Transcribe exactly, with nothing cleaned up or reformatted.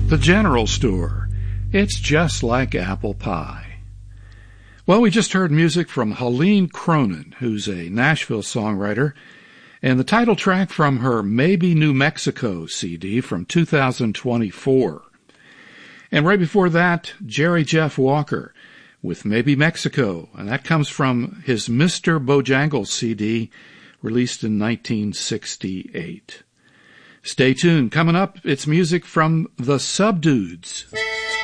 The general store. It's just like apple pie. Well, we just heard music from Helene Cronin, who's a Nashville songwriter, and the title track from her Maybe New Mexico C D from two thousand twenty-four. And right before that, Jerry Jeff Walker with Maybe Mexico, and that comes from his Mister Bojangles C D released in nineteen sixty-eight. Stay tuned. Coming up, it's music from the Subdudes.